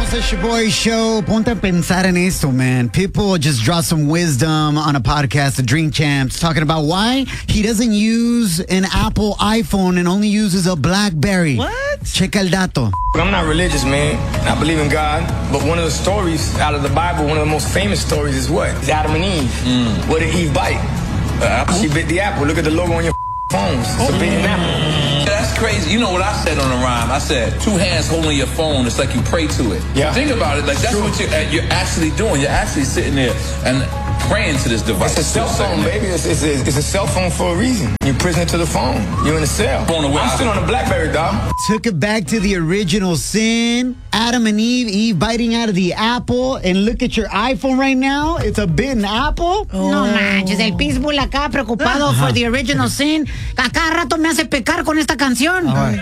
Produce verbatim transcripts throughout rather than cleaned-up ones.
It's your boy Show. Ponte a pensar en esto, man. People just draw some wisdom on a podcast, The Drink Champs, talking about why he doesn't use an Apple iPhone and only uses a BlackBerry. What? Checa el dato. I'm not religious, man. I believe in God. But one of the stories out of the Bible, one of the most famous stories is what? It's Adam and Eve. Mm. What did Eve bite? Uh, apple? She bit the apple. Look at the logo on your phones. It's a bitten apple. That's crazy. You know what I said on the rhyme? I said, two hands holding your phone, it's like you pray to it. Yeah. Think about it. Like, that's True. what you're, you're actually doing. You're actually sitting there and praying to this device. It's a cell phone, baby. It's, it's, a, it's a cell phone for a reason. You're prisoner to the phone. You're in a cell. I'm still on a BlackBerry, dog. Took it back to the original sin. Adam and Eve, Eve biting out of the apple. And look at your iPhone right now. It's a bitten apple. Oh. No manches, el Pitbull acá preocupado for the original sin. A cada rato me hace pecar con esta canción. Right.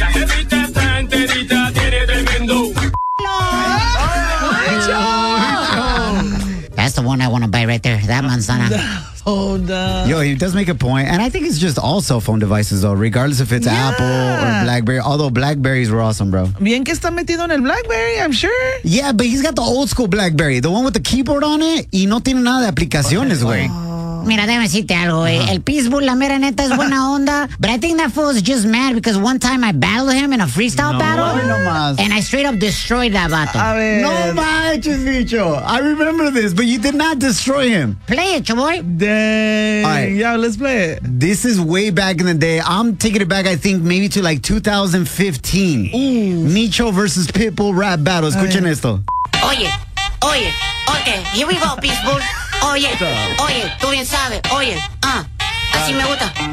That's the one I want to buy right there. That manzana. Hold up. Yo, he does make a point. And I think it's just all cell phone devices, though, regardless if it's Yeah. Apple or BlackBerry. Although BlackBerries were awesome, bro. Bien que está metido en el BlackBerry, I'm sure. Yeah, but he's got the old school BlackBerry, the one with the keyboard on it, y no tiene nada de aplicaciones, güey. Mira, déjame decirte algo, güey. El Pitbull, la mera neta, es buena onda. But I think that fool is just mad because one time I battled him in a freestyle No, battle. no más. And I straight up destroyed that vato. A ver. No manches, bicho. I remember this, but you did not destroy him. Play it, chaboy. Dang. All right. Yeah, let's play it. This is way back in the day. I'm taking it back, I think, maybe to like two thousand fifteen. Ooh. Micho versus Pitbull rap battle. Escuchen esto. Oye, oye, okay, here we go, Pitbull. Oye, oye, tú bien sabes, oye, ah, así me gusta.